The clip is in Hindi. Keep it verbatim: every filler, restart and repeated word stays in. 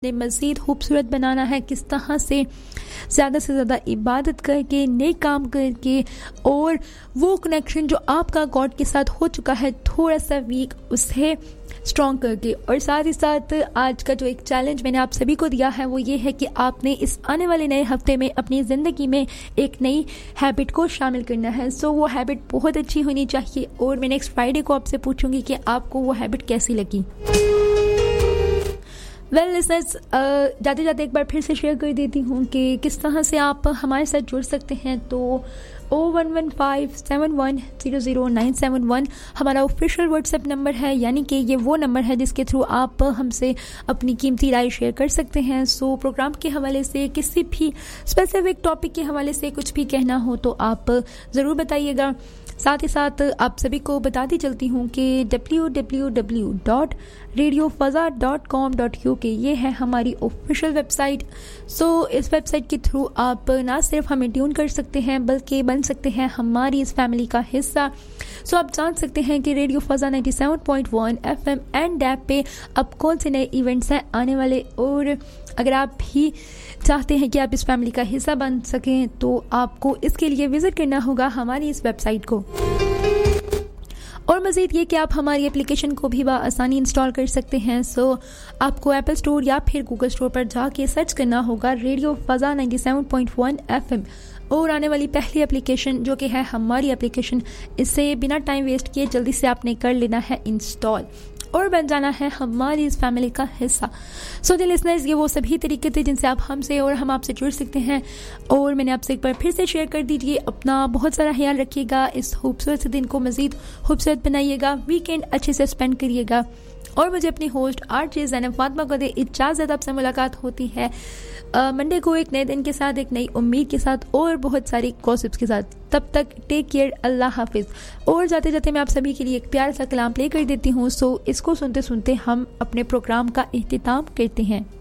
ने मज़ीद खूबसूरत बनाना है, किस तरह से ज़्यादा से ज़्यादा इबादत करके, नेक काम करके, और वो कनेक्शन जो आपका गॉड के साथ हो चुका है थोड़ा सा वीक, उसे स्ट्रॉन्ग करके। और साथ ही साथ आज का जो एक चैलेंज मैंने आप सभी को दिया है वो ये है कि आपने इस आने वाले नए हफ्ते में अपनी ज़िंदगी में एक नई हैबिट को शामिल करना है। सो वो हैबिट बहुत अच्छी होनी चाहिए और मैं नेक्स्ट फ्राइडे को आपसे पूछूंगी कि आपको वो हैबिट कैसी लगी। वेल well, लिसनर्स, जाते जाते एक बार फिर से शेयर कर देती हूँ कि किस तरह से आप हमारे साथ जुड़ सकते हैं। तो ओ one one five seven one zero zero nine seven one हमारा ऑफिशियल व्हाट्सएप नंबर है, यानी कि ये वो नंबर है जिसके थ्रू आप हमसे अपनी कीमती राय शेयर कर सकते हैं। सो प्रोग्राम के हवाले से, किसी भी स्पेसिफिक टॉपिक के हवाले से कुछ भी कहना हो तो आप ज़रूर बताइएगा। साथ ही साथ आप सभी को बताती चलती हूँ कि W W W dot radio फ़ज़ा dot com dot U के ये है हमारी ऑफिशियल वेबसाइट। सो इस वेबसाइट के थ्रू आप ना सिर्फ हमें ट्यून कर सकते हैं बल्कि बन सकते हैं हमारी इस फैमिली का हिस्सा। सो आप जान सकते हैं कि radio फ़ज़ा ninety seven point one F M and app पे अब कौन से नए इवेंट्स हैं आने वाले, और अगर आप भी चाहते हैं कि आप इस फैमिली का हिस्सा बन सकें तो आपको इसके लिए विजिट करना होगा हमारी इस वेबसाइट को। और मज़ीद ये कि आप हमारी एप्लीकेशन को भी आसानी इंस्टॉल कर सकते हैं। सो आपको एप्पल स्टोर या फिर गूगल स्टोर पर जाके सर्च करना होगा radio फ़ज़ा ninety seven point one F M, और आने वाली पहली एप्लीकेशन जो कि है हमारी एप्लीकेशन, इससे बिना टाइम वेस्ट किए जल्दी से आपने कर लेना है इंस्टॉल और बन जाना है हमारी इस फैमिली का हिस्सा। सो द लिसनर्स, ये वो सभी तरीके थे जिनसे आप हमसे और हम आपसे जुड़ सकते हैं। और मैंने आपसे एक बार फिर से शेयर कर दीजिए, अपना बहुत सारा ख्याल रखिएगा, इस खूबसूरत से दिन को मज़ीद खूबसूरत बनाइएगा, वीकेंड अच्छे से स्पेंड करिएगा। और मुझे अपनी होस्ट आरजे ज़ैनब फातिमा को दे इजाज़त। आपसे मुलाकात होती है मंडे को एक नए दिन के साथ, एक नई उम्मीद के साथ और बहुत सारी गॉसिप्स के साथ। तब तक टेक केयर, अल्लाह हाफिज़। और जाते जाते मैं आप सभी के लिए एक प्यारा सा कलाम प्ले कर देती हूँ। सो इसको सुनते सुनते हम अपने प्रोग्राम का इख्तिताम करते हैं।